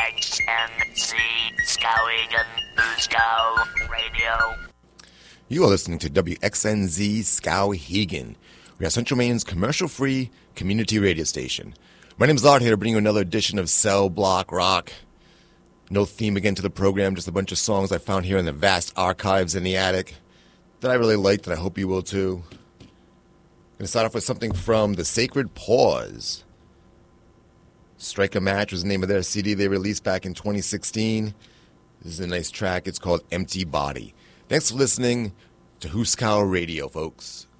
WXNZ Skowhegan Boosko Radio. You are listening to WXNZ Skowhegan. We are Central Maine's commercial-free community radio station. My name is Art here to bring you another edition of Cell Block Rock. No theme again to the program, just a bunch of songs I found here in the vast archives in the attic that I really liked, and I hope you will too. I'm going to start off with something from The Sacred Pause. Strike a Match was the name of their CD they released back in 2016. This is a nice track. It's called Empty Body. Thanks for listening to Huskow Radio, folks.